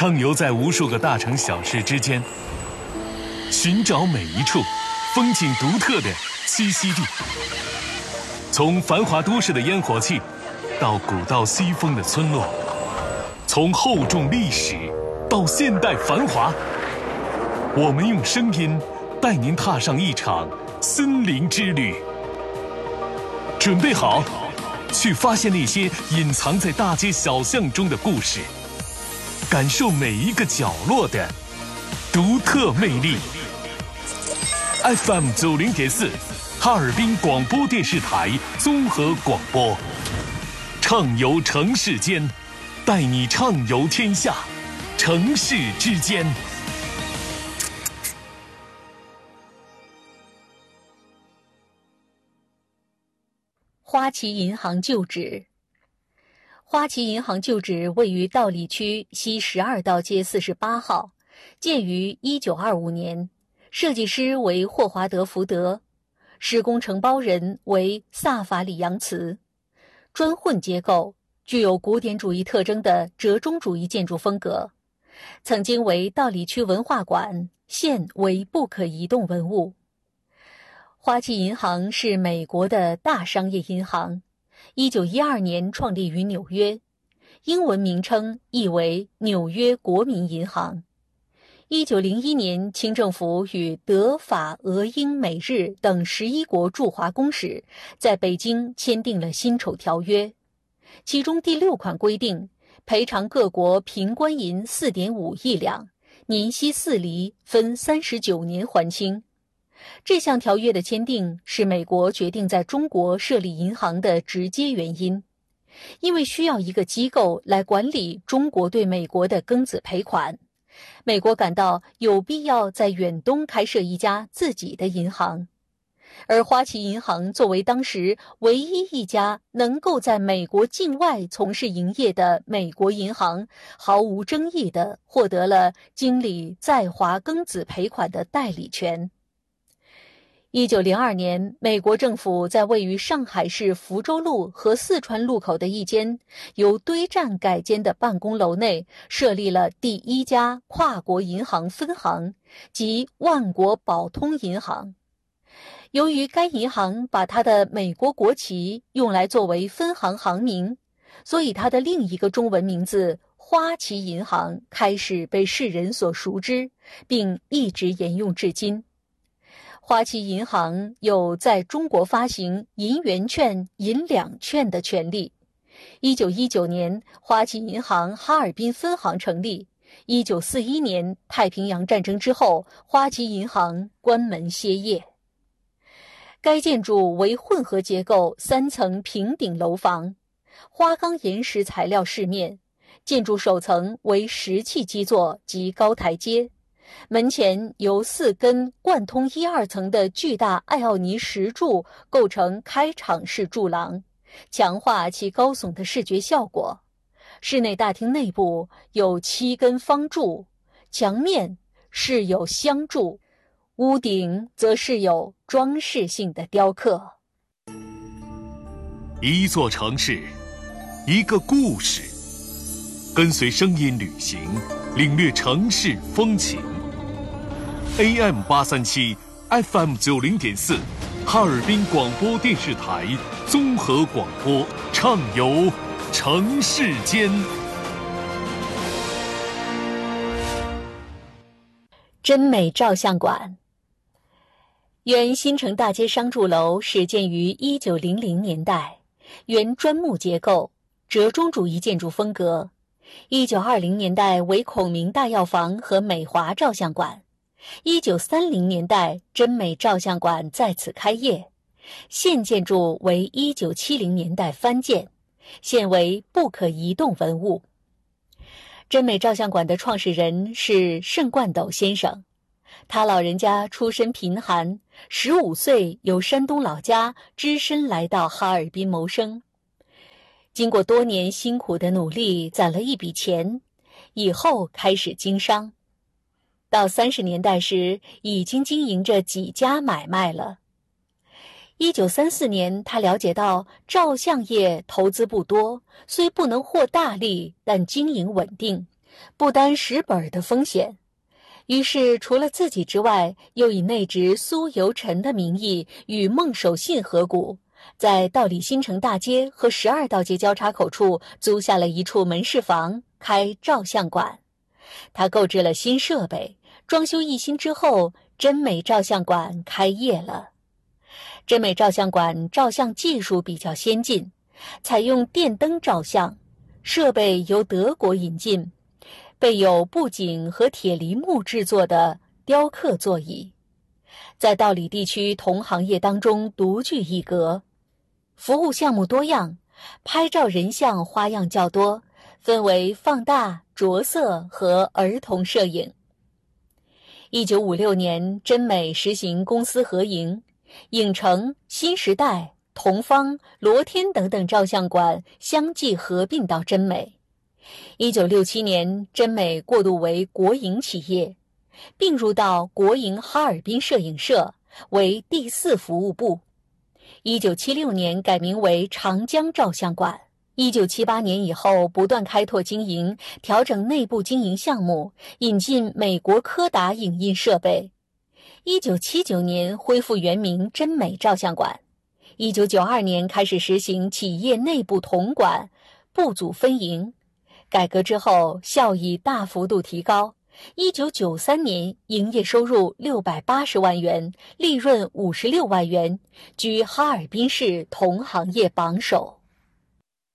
畅游在无数个大城小市之间，寻找每一处风景独特的栖息地。从繁华都市的烟火气，到古道西风的村落，从厚重历史到现代繁华，我们用声音带您踏上一场森林之旅。准备好，去发现那些隐藏在大街小巷中的故事，感受每一个角落的独特魅力。FM 90.4，哈尔滨广播电视台综合广播，畅游城市间，带你畅游天下，城市之间。 花旗银行旧址。花旗银行旧址位于道里区西12道街48号，建于1925年，设计师为霍华德·福德，施工承包人为萨法里扬茨。砖混结构，具有古典主义特征的折中主义建筑风格，曾经为道里区文化馆，现为不可移动文物。花旗银行是美国的大商业银行，1912年创立于纽约，英文名称译为纽约国民银行。1901年，清政府与德、法、俄、英、美、日等11国驻华公使在北京签订了辛丑条约，其中第6款规定，赔偿各国平官银4.5亿两，年息4厘，分39年还清。这项条约的签订是美国决定在中国设立银行的直接原因，因为需要一个机构来管理中国对美国的庚子赔款，美国感到有必要在远东开设一家自己的银行，而花旗银行作为当时唯一一家能够在美国境外从事营业的美国银行，毫无争议地获得了经理在华庚子赔款的代理权。1902年，美国政府在位于上海市福州路和四川路口的一间由堆栈改建的办公楼内设立了第一家跨国银行分行，即万国宝通银行。由于该银行把它的美国国旗用来作为分行行名，所以它的另一个中文名字花旗银行开始被世人所熟知，并一直沿用至今。花旗银行有在中国发行银元券、银两券的权利。1919年，花旗银行哈尔滨分行成立。1941年，太平洋战争之后，花旗银行关门歇业。该建筑为混合结构3层平顶楼房，花岗岩石材料饰面，建筑首层为石砌基座及高台阶。门前由4根贯通1、2层的巨大艾奥尼石柱构成开场式柱廊，强化其高耸的视觉效果。室内大厅内部有7根方柱，墙面饰有镶柱，屋顶则饰有装饰性的雕刻。 一座城市，一个故事，跟随声音旅行，领略城市风情。AM 837 FM 90.4，哈尔滨广播电视台综合广播，畅游城市间。 真美照相馆。原新城大街商住楼始建于1900年代，原砖木结构，折中主义建筑风格。1920年代为孔明大药房和美华照相馆。1930年代，真美照相馆在此开业，现建筑为1970年代翻建，现为不可移动文物。真美照相馆的创始人是盛冠斗先生，他老人家出身贫寒，15岁由山东老家只身来到哈尔滨谋生。经过多年辛苦的努力，攒了一笔钱，以后开始经商。到30年代时，已经经营着几家买卖了。1934年，他了解到照相业投资不多，虽不能获大利，但经营稳定， 不担蚀本的风险。于是除了自己之外，又以内侄苏由臣的名义与孟守信合股，在道里新城大街和12道街交叉口处租下了一处门市房，开照相馆。他购置了新设备，装修一新之后，真美照相馆开业了。真美照相馆照相技术比较先进，采用电灯照相，设备由德国引进，备有布景和铁梨木制作的雕刻座椅，在道里地区同行业当中独具一格。服务项目多样，拍照人像花样较多，分为放大、着色和儿童摄影。1956年，真美实行公私合营，影城、新时代、同方、罗天等等照相馆相继合并到真美。1967年，真美过渡为国营企业，并入到国营哈尔滨摄影社，为第4服务部。1976年改名为长江照相馆。1978年以后不断开拓经营，调整内部经营项目，引进美国柯达影印设备。1979年恢复原名真美照相馆。1992年开始实行企业内部统管，部组分营。改革之后，效益大幅度提高。1993年营业收入680万元，利润56万元，居哈尔滨市同行业榜首。